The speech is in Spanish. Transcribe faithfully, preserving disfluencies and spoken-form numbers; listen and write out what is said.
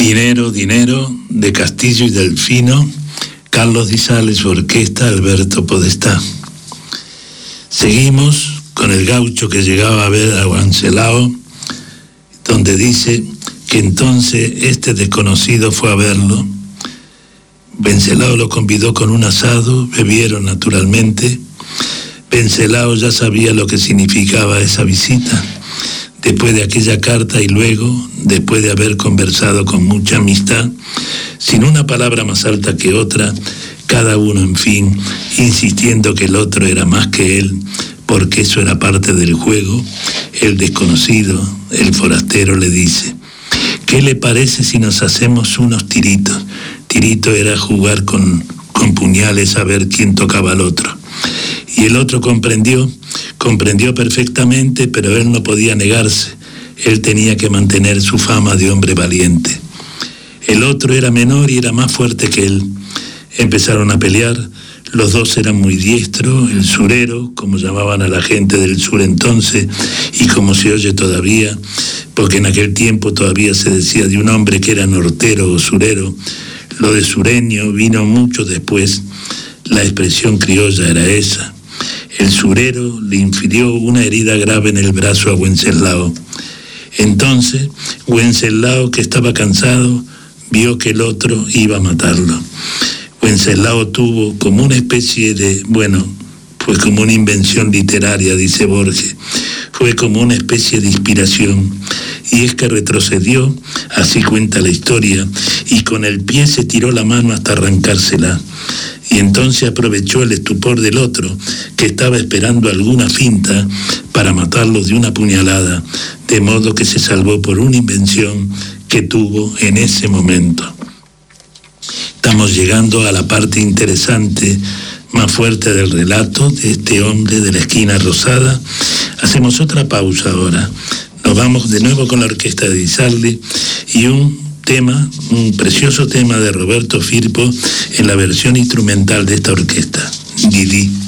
Dinero, dinero, de Castillo y Delfino, Carlos Di Sale, su orquesta, Alberto Podestá. Seguimos con el gaucho que llegaba a ver a Wenceslao, donde dice que entonces este desconocido fue a verlo. Wenceslao lo convidó con un asado, bebieron naturalmente. Wenceslao ya sabía lo que significaba esa visita. Después de aquella carta y luego, después de haber conversado con mucha amistad, sin una palabra más alta que otra, cada uno, en fin, insistiendo que el otro era más que él, porque eso era parte del juego, el desconocido, el forastero, le dice: ¿qué le parece si nos hacemos unos tiritos? Tirito era jugar con, con puñales a ver quién tocaba al otro. Y el otro comprendió, comprendió perfectamente, pero él no podía negarse. Él tenía que mantener su fama de hombre valiente. El otro era menor y era más fuerte que él. Empezaron a pelear. Los dos eran muy diestros. El surero, como llamaban a la gente del sur entonces, y como se oye todavía, porque en aquel tiempo todavía se decía de un hombre que era nortero o surero. Lo de sureño vino mucho después. La expresión criolla era esa. El surero le infirió una herida grave en el brazo a Wenceslao. Entonces, Wenceslao, que estaba cansado, vio que el otro iba a matarlo. Wenceslao tuvo como una especie de, bueno, fue como una invención literaria, dice Borges, fue como una especie de inspiración, y es que retrocedió, así cuenta la historia, y con el pie se tiró la mano hasta arrancársela. Y entonces aprovechó el estupor del otro, que estaba esperando alguna finta para matarlo de una puñalada, de modo que se salvó por una invención que tuvo en ese momento. Estamos llegando a la parte interesante, más fuerte del relato de este hombre de la esquina rosada. Hacemos otra pausa ahora. Nos vamos de nuevo con la orquesta de Di Sarli y un tema, un precioso tema de Roberto Firpo en la versión instrumental de esta orquesta, Didi.